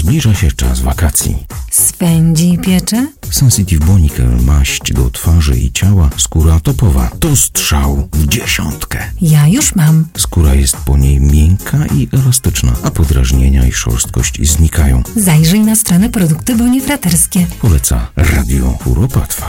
Zbliża się czas wakacji. Swędzi i piecze? Sensitive Bonical, maść do twarzy i ciała, skóra topowa. To strzał w 10. Ja już mam. Skóra jest po niej miękka i elastyczna, a podrażnienia i szorstkość znikają. Zajrzyj na stronę Produkty Bonifraterskie. Poleca Radio Kuropatwa.